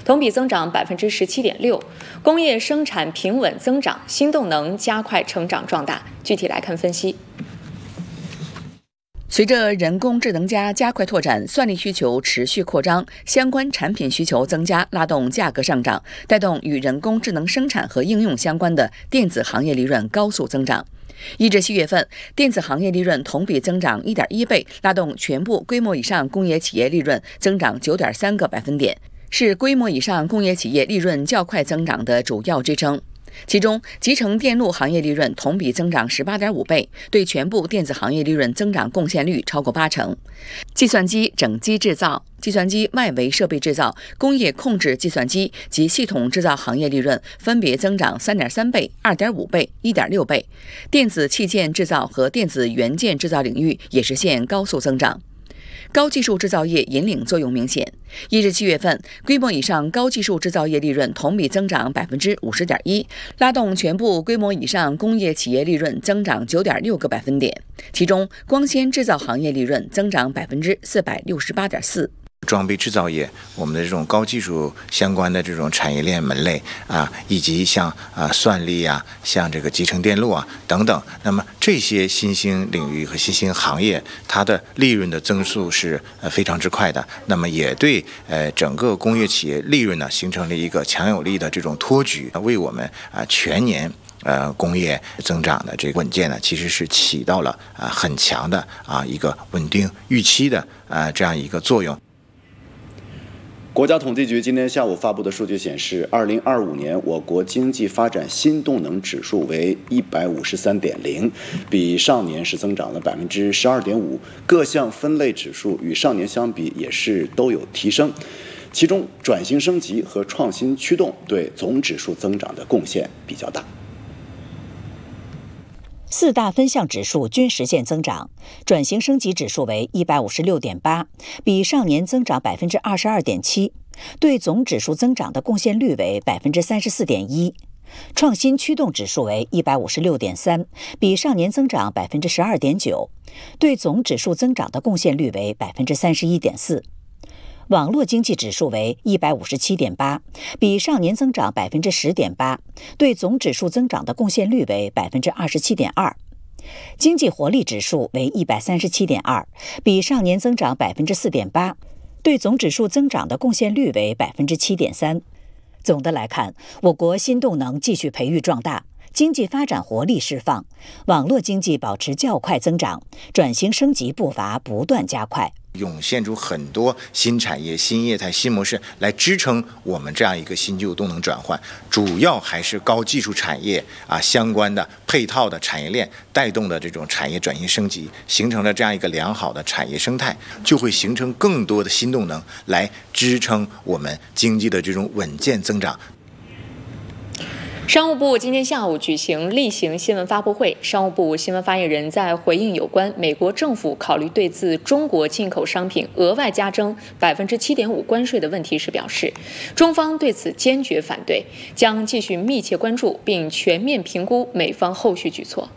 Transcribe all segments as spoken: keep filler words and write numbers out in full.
同比增长百分之十七点六。工业生产平稳增长，新动能加快成长壮大。具体来看分析。 随着人工智能加加快拓展，算力需求持续扩张，相关产品需求增加，拉动价格上涨，带动与人工智能生产和应用相关的电子行业利润高速增长。一至七月份，电子行业利润同比增长 一点一倍，拉动全部规模以上工业企业利润增长 九点三个百分点，是规模以上工业企业利润较快增长的主要支撑。其中，集成电路行业利润同比增长 十八点五倍，对全部电子行业利润增长贡献率超过八成。计算机整机制造、计算机外围设备制造、工业控制计算机及系统制造行业利润分别增长 三点三倍、二点五倍、一点六倍。电子器件制造和电子元件制造领域也实现高速增长。高技术制造业引领作用明显。一至七月份，规模以上高技术制造业利润同比增长 百分之五十点一， 拉动全部规模以上工业企业利润增长 九点六个百分点。其中，光纤制造行业利润增长 百分之四百六十八点四。 装备制造业，我们的这种高技术相关的这种产业链门类啊，以及像啊算力啊，像这个集成电路啊等等，那么这些新兴领域和新兴行业，它的利润的增速是呃非常之快的，那么也对呃整个工业企业利润呢形成了一个强有力的这种托举，为我们啊全年呃工业增长的这个稳健呢，其实是起到了啊很强的啊一个稳定预期的啊这样一个作用。 国家统计局今天下午发布的数据显示，二零二五年我国经济发展新动能指数为一百五十三点零，比上年是增长了百分之十二点五，各项分类指数与上年相比也是都有提升。其中，转型升级和创新驱动对总指数增长的贡献比较大。 四大分项指数均实现增长，转型升级指数为一百五十六点八，比上年增长百分之二十二点七，对总指数增长的贡献率为百分之三十四点一。创新驱动指数为一百五十六点三，比上年增长百分之十二点九，对总指数增长的贡献率为百分之三十一点四。网络经济指数为一百五十七点八，比上年增长百分之十点八，对总指数增长的贡献率为百分之二十七点二。经济活力指数为一百三十七点二，比上年增长百分之四点八，对总指数增长的贡献率为百分之七点三。总的来看，我国新动能继续培育壮大，经济发展活力释放，网络经济保持较快增长，转型升级步伐不断加快。 涌现出很多新产业、新业态、新模式来支撑我们这样一个新旧动能转换，主要还是高技术产业啊相关的配套的产业链带动的这种产业转型升级，形成了这样一个良好的产业生态，就会形成更多的新动能来支撑我们经济的这种稳健增长。 商务部今天下午举行例行新闻发布会，商务部新闻发言人在回应有关美国政府考虑对自中国进口商品额外加征百分之七点五关税的问题时表示，中方对此坚决反对，将继续密切关注并全面评估美方后续举措。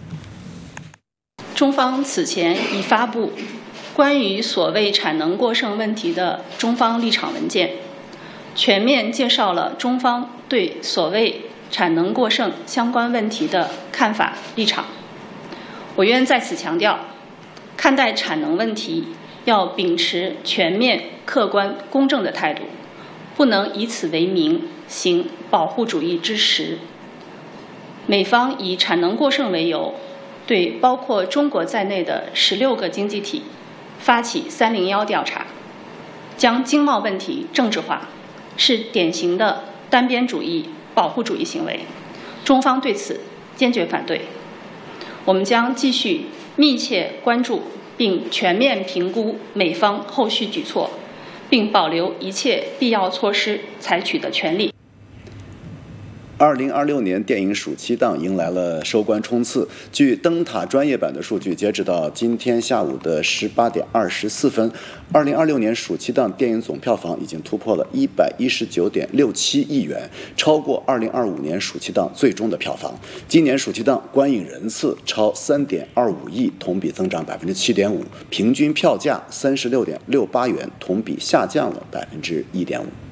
中方此前已发布关于所谓产能过剩问题的中方立场文件，全面介绍了中方对所谓产能过剩相关问题的看法立场。我愿在此强调，看待产能问题要秉持全面、客观、公正的态度，不能以此为名行保护主义之实。美方以产能过剩为由，对包括中国在内的十六个经济体发起三零一调查，将经贸问题政治化，是典型的单边主义、保护主义行为，中方对此坚决反对。我们将继续密切关注并全面评估美方后续举措，并保留一切必要措施采取的权利。 二零二六年电影暑期档迎来了收官冲刺。据灯塔专业版的数据，截止到今天下午的十八点二十四分，二零二六年暑期档电影总票房已经突破了一百一十九点六七亿元，超过二零二五年暑期档最终的票房。今年暑期档观影人次超三点二五亿，同比增长百分之七点五，平均票价三十六点六八元，同比下降了百分之一点五。